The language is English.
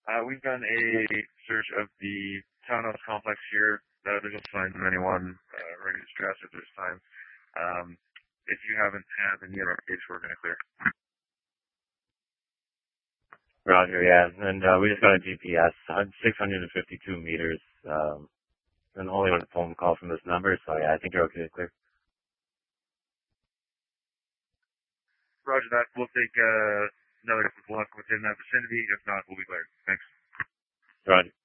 We've done a search of the townhouse complex here. There's no signs of anyone ready to stress at this time. If you haven't had any other updates, we're going to clear. Roger, yeah. And we just got a GPS, 652 meters, and only with a phone call from this number, so yeah, I think you're okay to clear. Roger that. We'll take another block within that vicinity. If not, we'll be clear. Thanks. Roger.